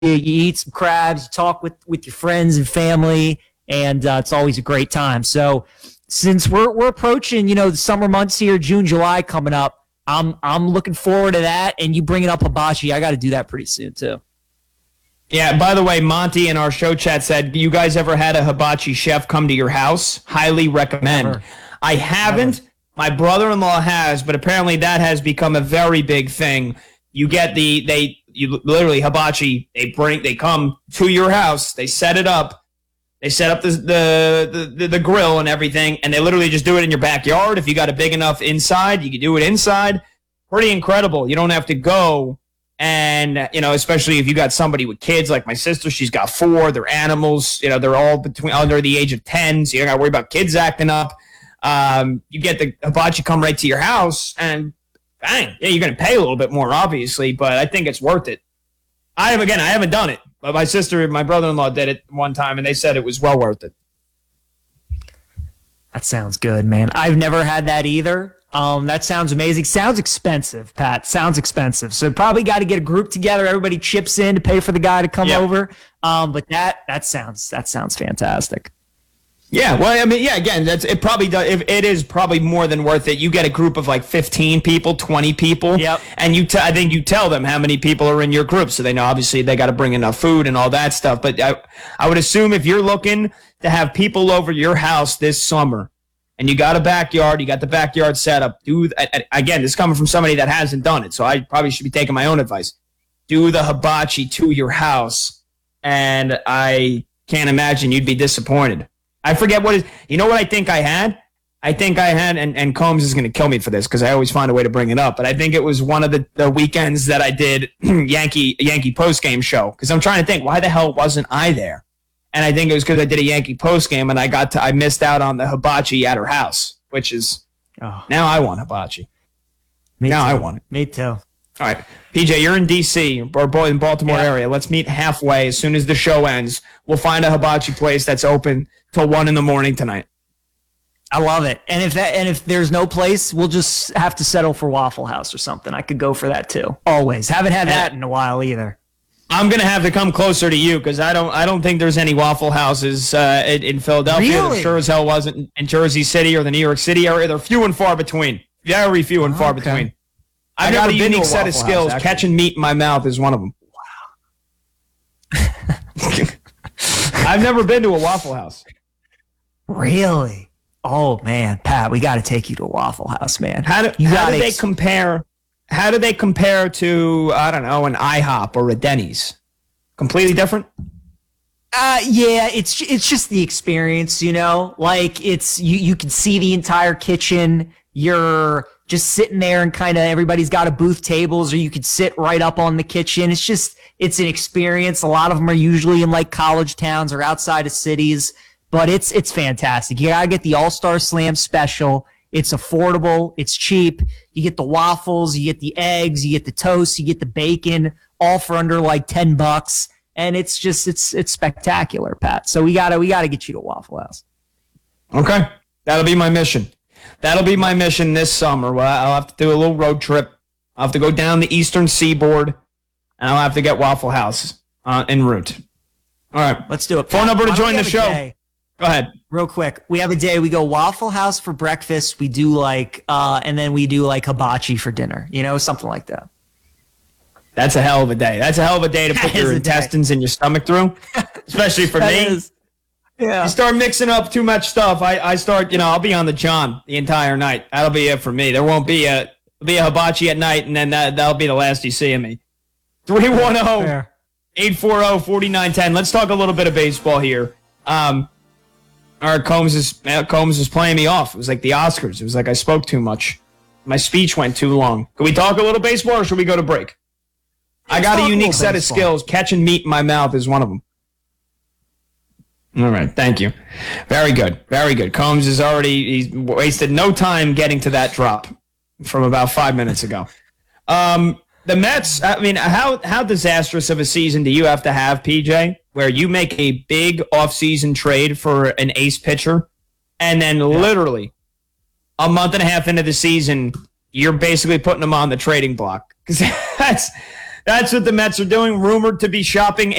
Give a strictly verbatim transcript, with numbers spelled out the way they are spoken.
you eat some crabs, you talk with, with your friends and family, and uh, it's always a great time. So since we're we're approaching, you know, the summer months here, June, July coming up, I'm I'm looking forward to that. And you bringing up hibachi, I got to do that pretty soon too. Yeah, by the way, Monty in our show chat said, you guys ever had a hibachi chef come to your house? Highly recommend. Never. I haven't. Never. My brother-in-law has, but apparently that has become a very big thing. You get the, they, you literally hibachi, they bring, they come to your house, they set it up, they set up the, the, the, the grill and everything, and they literally just do it in your backyard. If you got a big enough inside, you can do it inside. Pretty incredible. You don't have to go. And, you know, especially if you got somebody with kids like my sister, she's got four, they're animals, you know, they're all between under the age of ten, so you don't got to worry about kids acting up. Um, you get the hibachi come right to your house, and bang, yeah, you're going to pay a little bit more, obviously, but I think it's worth it. I have, again, I haven't done it, but my sister and my brother-in-law did it one time, and they said it was well worth it. That sounds good, man. I've never had that either. Um, that sounds amazing. Sounds expensive, Pat. Sounds expensive. So probably got to get a group together. Everybody chips in to pay for the guy to come yep. over. Um, but that that sounds that sounds fantastic. Yeah, well, I mean, yeah. Again, that's it. Probably does. If it is probably more than worth it. You get a group of like fifteen people, twenty people. Yep. And you, t- I think you tell them how many people are in your group, so they know. Obviously, they got to bring enough food and all that stuff. But I, I would assume if you're looking to have people over your house this summer, and you got a backyard, you got the backyard set up, do, again, this is coming from somebody that hasn't done it, so I probably should be taking my own advice. Do the hibachi to your house, and I can't imagine you'd be disappointed. I forget what is, you know what I think I had? I think I had, and, and Combs is going to kill me for this because I always find a way to bring it up, but I think it was one of the, the weekends that I did Yankee Yankee postgame show, because I'm trying to think, why the hell wasn't I there? And I think it was because I did a Yankee postgame and I got to I missed out on the hibachi at her house, which is oh. now I want hibachi. Me now too. I want it. Me too. All right, P J, you're in D C or in Baltimore yeah. area. Let's meet halfway as soon as the show ends. We'll find a hibachi place that's open till one in the morning tonight. I love it. And if that and if there's no place, we'll just have to settle for Waffle House or something. I could go for that too. Always. Haven't had that in a while either. I'm gonna have to come closer to you because I don't. I don't think there's any Waffle Houses uh, in, in Philadelphia. Really? There sure as hell wasn't in, in Jersey City or the New York City area. They're few and far between. Very few and far okay. between. I've I got a never been unique to a set of Waffle skills. House, Catching meat in my mouth is one of them. Wow. I've never been to a Waffle House. Really? Oh man, Pat, we got to take you to a Waffle House, man. How do, you how do ex- they compare? How do they compare to I don't know an IHOP or a Denny's? Completely different? Uh, yeah, it's it's just the experience, you know? Like, it's you, you can see the entire kitchen. You're just sitting there and kind of everybody's got a booth tables, or you could sit right up on the kitchen. It's just, it's an experience. A lot of them are usually in, like, college towns or outside of cities, but it's it's fantastic. You gotta get the All-Star Slam special. It's affordable. It's cheap. You get the waffles, you get the eggs, you get the toast, you get the bacon, all for under like ten bucks. And it's just, it's, it's spectacular, Pat. So we gotta, we gotta get you to Waffle House. Okay. That'll be my mission. That'll be my mission this summer. Well, I'll have to do a little road trip. I'll have to go down the eastern seaboard and I'll have to get Waffle House uh, en route. All right. Let's do it. Phone number to join the show. Day? Go ahead. Real quick. We have a day. We go Waffle House for breakfast. We do like, uh, and then we do like hibachi for dinner, you know, something like that. That's a hell of a day. That's a hell of a day to put your intestines in your stomach through, especially for me. Is, yeah. You start mixing up too much stuff. I, I start, you know, I'll be on the John the entire night. That'll be it for me. There won't be a be a hibachi at night, and then that, that'll be the last you see of me. three one zero, eight four zero, four nine one zero. Let's talk a little bit of baseball here. Um, our Combs is Combs is playing me off. It was like the Oscars. It was like I spoke too much. My speech went too long. Can we talk a little baseball, or should we go to break? I got a unique set of skills. Catching meat in my mouth is one of them. All right. Thank you. Very good. Very good. Combs is already, he's wasted no time getting to that drop from about five minutes ago. Um, the Mets, I mean, how, how disastrous of a season do you have to have, P J, where you make a big offseason trade for an ace pitcher, and then yeah. literally a month and a half into the season, you're basically putting them on the trading block? Because that's... That's what the Mets are doing. Rumored to be shopping